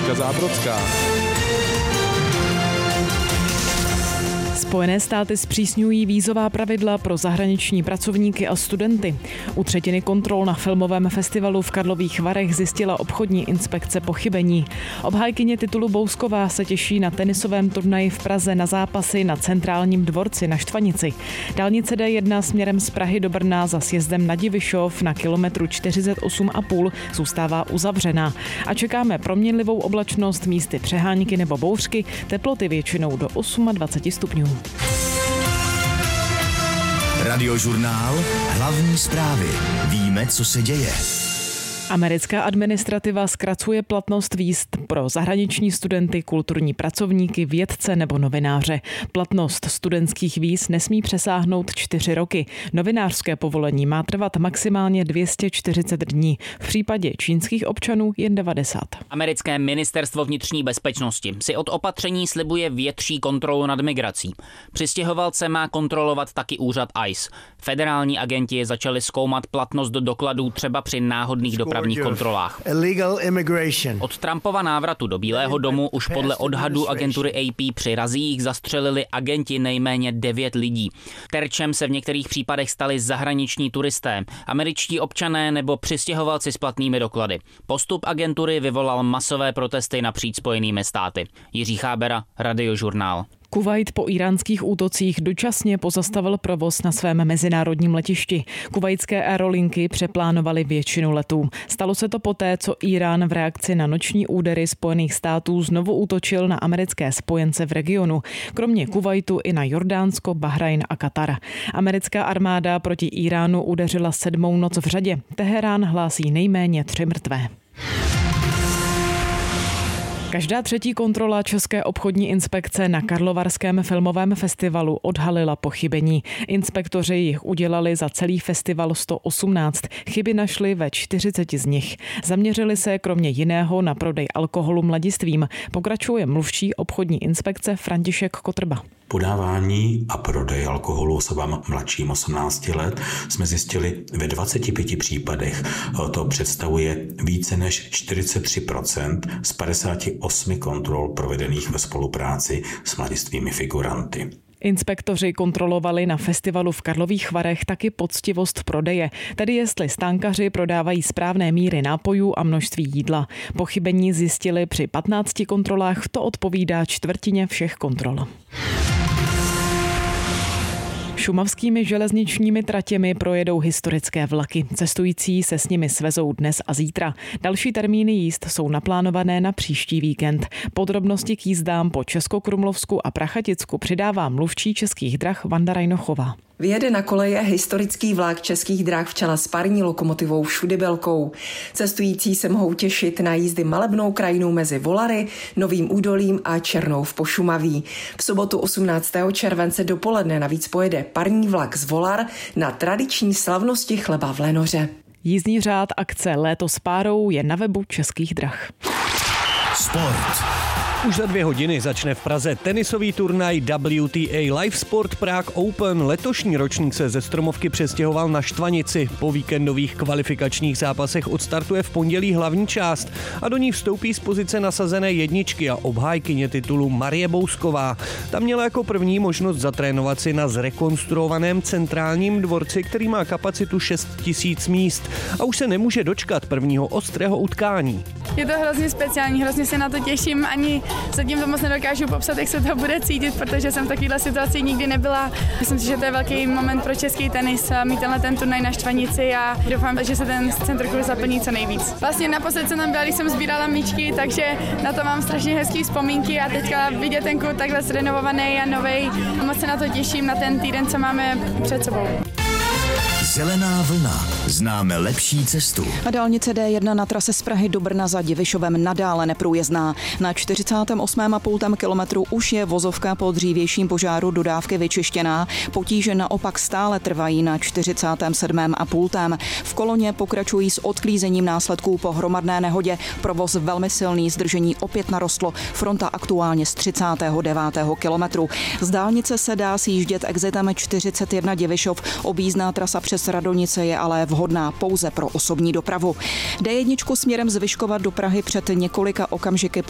Eliška Zábrodská. Spojené státy zpřísňují vízová pravidla pro zahraniční pracovníky a studenty. U třetiny kontrol na filmovém festivalu v Karlových Varech zjistila obchodní inspekce pochybení. Obhájkyně titulu Bousková se těší na tenisovém turnaji v Praze na zápasy na Centrálním dvorci na Štvanici. Dálnice D1 směrem z Prahy do Brna za sjezdem na Divišov na kilometru 48,5 zůstává uzavřená. A čekáme proměnlivou oblačnost, místy přehánky nebo bouřky, teploty většinou do 28 stupňů. Radiožurnál, hlavní zprávy. Víme, co se děje. Americká administrativa zkracuje platnost víz pro zahraniční studenty, kulturní pracovníky, vědce nebo novináře. Platnost studentských víz nesmí přesáhnout 4 roky. Novinářské povolení má trvat maximálně 240 dní. V případě čínských občanů jen 90. Americké ministerstvo vnitřní bezpečnosti si od opatření slibuje větší kontrolu nad migrací. Přistěhovalce má kontrolovat taky úřad ICE. Federální agenti začali zkoumat platnost dokladů třeba při náhodných dopravních kontrolách. Od Trumpova návratu do Bílého domu už podle odhadu agentury AP při razích zastřelili agenti nejméně 9 lidí. Terčem se v některých případech stali zahraniční turisté, američtí občané nebo přistěhovalci s platnými doklady. Postup agentury vyvolal masové protesty napříč Spojenými státy. Jiří Chábera, Radiožurnál. Kuvajt po íránských útocích dočasně pozastavil provoz na svém mezinárodním letišti. Kuvajtské aerolinky přeplánovaly většinu letů. Stalo se to poté, co Írán v reakci na noční údery Spojených států znovu útočil na americké spojence v regionu, kromě Kuvajtu i na Jordánsko, Bahrajn a Katar. Americká armáda proti Íránu udeřila 7. noc v řadě. Teherán hlásí nejméně 3 mrtvé. Každá třetí kontrola České obchodní inspekce na Karlovarském filmovém festivalu odhalila pochybení. Inspektoři jich udělali za celý festival 118. Chyby našli ve 40 z nich. Zaměřili se kromě jiného na prodej alkoholu mladistvím. Pokračuje mluvčí obchodní inspekce František Kotrba. Podávání a prodej alkoholu osobám mladším 18 let jsme zjistili ve 25 případech. To představuje více než 43% z 58 kontrol provedených ve spolupráci s mladistvými figuranty. Inspektoři kontrolovali na festivalu v Karlových Varech taky poctivost prodeje, tedy jestli stánkaři prodávají správné míry nápojů a množství jídla. Pochybení zjistili při 15 kontrolách, to odpovídá čtvrtině všech kontrol. Šumavskými železničními tratěmi projedou historické vlaky. Cestující se s nimi svezou dnes a zítra. Další termíny jízd jsou naplánované na příští víkend. Podrobnosti k jízdám po Českokrumlovsku a Prachaticku přidává mluvčí Českých drah Vanda Rajnochová. Vyjede na koleje historický vlak Českých drah v čele s parní lokomotivou Všudybylkou. Cestující se mohou těšit na jízdy malebnou krajinou mezi Volary, Novým Údolím a Černou v Pošumaví. V sobotu 18. července dopoledne navíc pojede parní vlak z Volar na tradiční slavnosti chleba v Lenoře. Jízdní řád akce Léto s párou je na webu Českých drah. Sport. Už za 2 hodiny začne v Praze tenisový turnaj WTA Live Sport Prague Open. Letošní ročník se ze Stromovky přestěhoval na Štvanici. Po víkendových kvalifikačních zápasech odstartuje v pondělí hlavní část a do ní vstoupí z pozice nasazené jedničky a obhájkyně titulu Marie Bousková. Ta měla jako první možnost zatrénovat si na zrekonstruovaném Centrálním dvorci, který má kapacitu 6 000 míst a už se nemůže dočkat prvního ostrého utkání. Je to hrozně speciální, hrozně se na to těším, ani zatím to moc nedokážu popsat, jak se to bude cítit, protože jsem v takovéhle situaci nikdy nebyla. Myslím si, že to je velký moment pro český tenis mít ten turnaj na Štvanici a doufám, že se ten centrokruh zaplní co nejvíc. Vlastně naposled jsem tam byla, když jsem sbírala míčky, takže na to mám strašně hezký vzpomínky a teďka vidět ten klub takhle zrenovovaný a novej. Moc se na to těším, na ten týden, co máme před sebou. Zelená vlna. Známe lepší cestu. A dálnice D1 na trase z Prahy do Brna za Divišovem nadále neprůjezdná. Na 48,5 kilometru už je vozovka po dřívějším požáru dodávky vyčištěná. Potíže naopak stále trvají na 47,5. V koloně pokračují s odklízením následků po hromadné nehodě. Provoz velmi silný, zdržení opět narostlo. Fronta aktuálně z 39. kilometru. Z dálnice se dá sjíždět exitem 41 Divišov. Objízdná trasa přes Radonice je ale vhodná pouze pro osobní dopravu. D1 směrem z Vyškova do Prahy před několika okamžiky